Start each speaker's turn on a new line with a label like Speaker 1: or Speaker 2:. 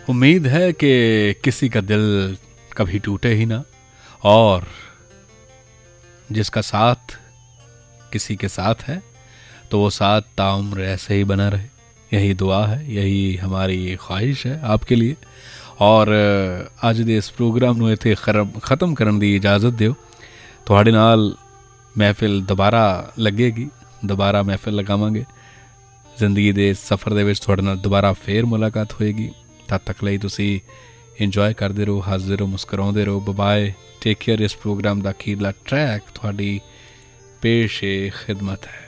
Speaker 1: उम्मीद है कि किसी का दिल कभी टूटे ही ना, और जिसका साथ किसी के साथ है तो वो साथ ताउम्र ऐसे ही बना रहे। यही दुआ है, यही हमारी ख्वाहिश है आपके लिए। और ਅੱਜ ਦੇ ਇਸ ਪ੍ਰੋਗਰਾਮ ਨੂੰ ਇੱਥੇ ख़त्म ਕਰਨ ਦੀ ਇਜਾਜ਼ਤ ਦਿਓ। ਤੁਹਾਡੇ ਨਾਲ ਮਹਿਫਿਲ ਦੁਬਾਰਾ ਲੱਗੇਗੀ, ਦੁਬਾਰਾ ਮਹਿਫਿਲ ਲਗਾਵਾਂਗੇ। ਜ਼ਿੰਦਗੀ ਦੇ ਸਫ਼ਰ ਦੇ ਵਿੱਚ ਤੁਹਾਡੇ ਨਾਲ ਦੁਬਾਰਾ ਫੇਰ ਮੁਲਾਕਾਤ ਹੋਏਗੀ। ਤਦ ਤੱਕ ਲਈ ਤੁਸੀਂ ਇੰਜੋਏ ਕਰਦੇ ਰਹੋ, ਹੱਸਦੇ ਰਹੋ, ਮੁਸਕਰਾਉਂਦੇ ਰਹੋ। Bye, take care. ਇਸ ਪ੍ਰੋਗਰਾਮ ਦਾ ਅਖੀਰਲਾ ਟਰੈਕ ਤੁਹਾਡੀ ਪੇਸ਼ ਖਿਦਮਤ ਹੈ।